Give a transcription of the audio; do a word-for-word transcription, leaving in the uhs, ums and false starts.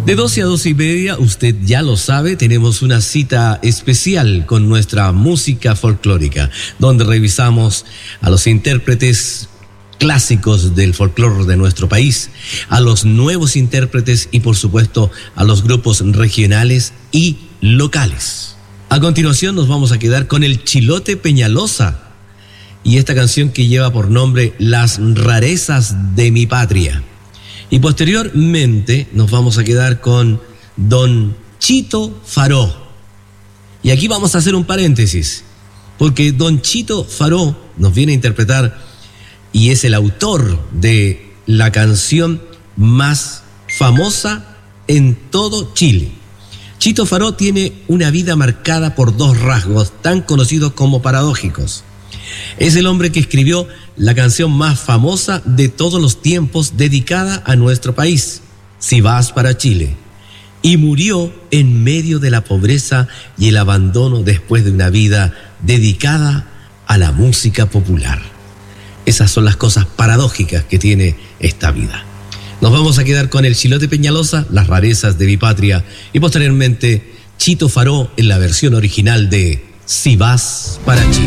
De doce a doce y media, usted ya lo sabe, tenemos una cita especial con nuestra música folclórica, donde revisamos a los intérpretes clásicos del folclore de nuestro país, a los nuevos intérpretes y por supuesto a los grupos regionales y locales. A continuación nos vamos a quedar con el Chilote Peñalosa y esta canción que lleva por nombre Las Rarezas de mi Patria. Y posteriormente nos vamos a quedar con Don Chito Faró. Y aquí vamos a hacer un paréntesis, porque Don Chito Faró nos viene a interpretar y es el autor de la canción más famosa en todo Chile. Chito Faró tiene una vida marcada por dos rasgos tan conocidos como paradójicos. Es el hombre que escribió la canción más famosa de todos los tiempos dedicada a nuestro país, Si vas para Chile, y murió en medio de la pobreza y el abandono después de una vida dedicada a la música popular. Esas son las cosas paradójicas que tiene esta vida. Nos vamos a quedar con el Chilote Peñalosa, Las Rarezas de mi Patria, y posteriormente Chito Faró en la versión original de Si vas para Chile.